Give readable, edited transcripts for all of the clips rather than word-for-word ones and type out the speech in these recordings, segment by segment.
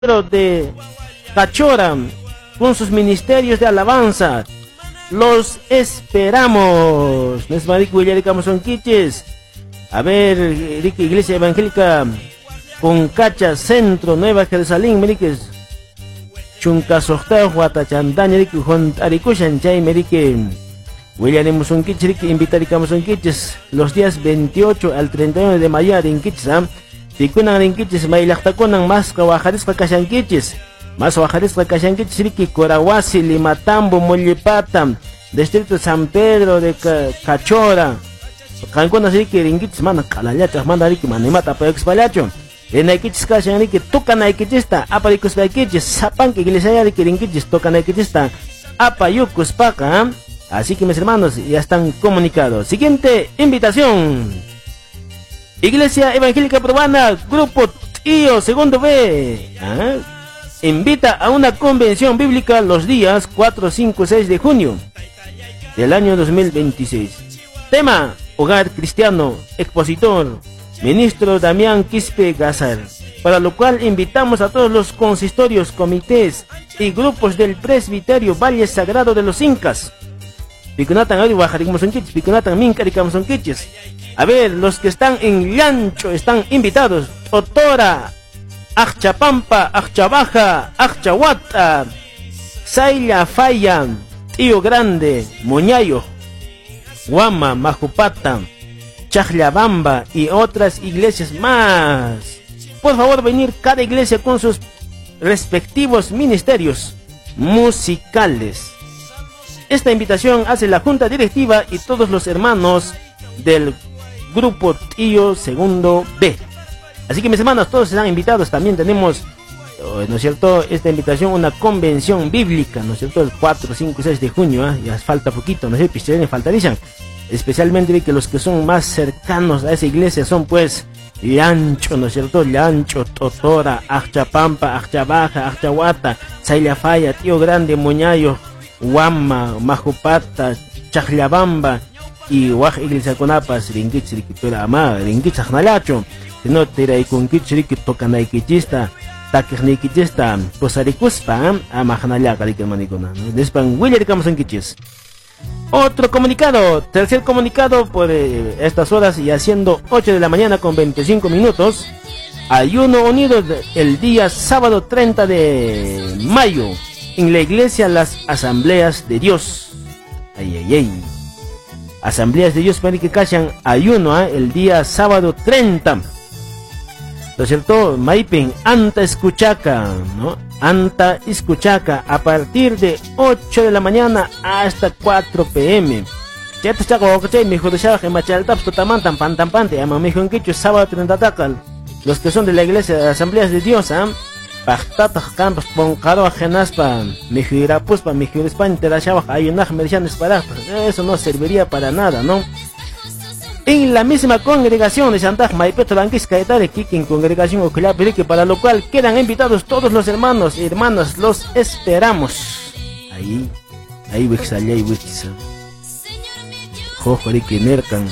de Cachora con sus ministerios de alabanza. Los esperamos. A ver, Iglesia Evangélica Concacha Centro, Nueva Jerusalén, Meriques. Chuncasojta, Huatachandaña, Ricky, Arikushan, Chay, Merique. William Musunkichis, invitar a Musunkichis los días 28 al 31 de mayo en Kitsa. Tikunan en Kitchis, Mailachtakunan, más Kawajaris Kashankichis, más Wajaris Kashankichis, Riki, Corawasi, Limatambo, Mollipatam, Distrito San Pedro de Cachora. Cancunas Riki, Rinkichis, Mana, Calalacha, Manda Riki, Manimata, Payoxpalacho. En Aikichis Kashaniki, Tukan Aikichista, Aparicus Aikichis, Sapan, que Iglesia Riki, Rinkichis, Tukan Aikichista, Apayucus Paca. Así que mis hermanos ya están comunicados. Siguiente invitación. Iglesia Evangélica Peruana, Grupo Tío, segundo B. Invita a una convención bíblica los días 4, 5, 6 de junio del año 2026. Tema, Hogar Cristiano, expositor, ministro Damián Quispe Gazar. Para lo cual invitamos a todos los consistorios, comités y grupos del presbiterio Valle Sagrado de los Incas. Piconatan Ari Wajaricamosonquichis, Piconatan Mincaricamosonquichis. A ver, los que están en Llancho están invitados. Otora, Achapampa, Achabaja, Achahuata, Sayla Faya, Tío Grande, Moñayo, Guama, Majupata, Chajlabamba y otras iglesias más. Por favor, venir cada iglesia con sus respectivos ministerios musicales. Esta invitación hace la junta directiva y todos los hermanos del Grupo Tío Segundo B. Así que mis hermanos, todos están invitados. También tenemos, ¿no es cierto?, esta invitación, una convención bíblica, ¿no es cierto?, el 4, 5, 6 de junio, ya falta poquito, ¿no es cierto?, Picheren faltarían. Especialmente que los que son más cercanos a esa iglesia son pues Llancho, ¿no es cierto?, Llancho, Totora, Achapampa, Achabaja, Achahuata, Saylafaya, Tío Grande, Moñayo, Guama, Majupata, Chajlabamba y Waj Iglesia Conapas, Rinkichiriki, pero ama, Rinkichajnalacho, no te y con Kichiriki tocan a Kichista, Takirnikichista, Posarikuspa, Amajanalaca, Rikamanicona, Despan William Camuson Kichis. Otro comunicado, tercer comunicado por estas horas y haciendo 8 de la mañana con 25 minutos. Ayuno unido el día sábado 30 de mayo. En la iglesia Las Asambleas de Dios. Asambleas de Dios para que callan ayuno el día sábado 30. ¿No es cierto? Maipen, Anta Escuchaca, ¿no? Anta Escuchaca a partir de 8 de la mañana hasta 4 p.m. Ya te chaco, que me dijo de Shaje, Machaltaps, Totamantan, Pantampante, ama me dijo en Quicho, sábado 30 tacal. Los que son de la iglesia de Asambleas de Dios, Pachtatas campos poncaro ajenaspa, mijirapuspa, mijirispan, terashaba, ayunaj, merchanes para. Eso no serviría para nada, ¿no? En la misma congregación de Santaj Maipeto Lanquis Caetare, en congregación Oculapirique, para lo cual quedan invitados todos los hermanos y hermanas, los esperamos. Ahí Wixallay Wixisa. Jojorique Nercan,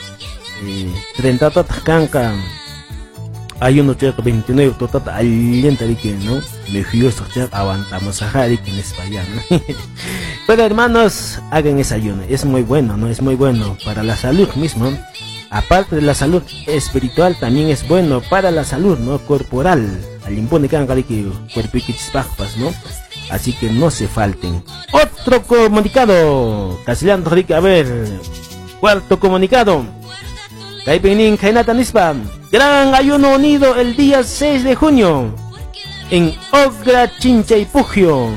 30 Tatcanca. Hay uno que 29 total alienta de que no me fío aguantamos a Jari que en España, ¿no? Pero hermanos, hagan ese ayuno, es muy bueno, no es muy bueno para la salud mismo. Aparte de la salud espiritual, también es bueno para la salud, ¿no?, corporal. Al impone que hagan que cuerpiquichis pajpas, ¿no? Así que no se falten. Otro comunicado, Castellano, a ver, cuarto comunicado. Caipenin, Jainata Nispa. Gran ayuno unido el día 6 de junio en Ogra Chinchaypugio.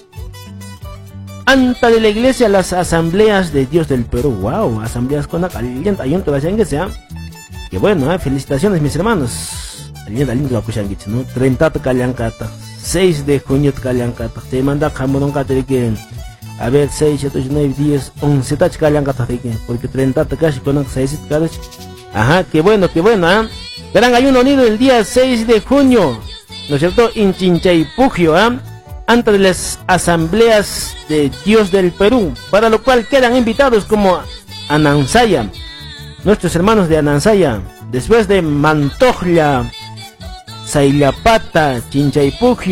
Anta de la iglesia Las Asambleas de Dios del Perú. Wow, asambleas con aliento, ayunto la changuesa. Qué bueno, felicitaciones mis hermanos. Aliento la cuchanguicha, ¿no? 30 calyancata, 6 de junio calyancata. Te manda jamón que a ver 6, 7, 8, 9, 10, 11 tach calyancata, porque 30 cash con 6 cash. Ajá, qué bueno, ¿eh? Gran ayuno unido el día 6 de junio, ¿no es cierto?, en Chinchaypugio, ante de las Asambleas de Dios del Perú, para lo cual quedan invitados como Anansaya, nuestros hermanos de Anansaya, después de Mantojla, Saillapata, Chinchaypugio.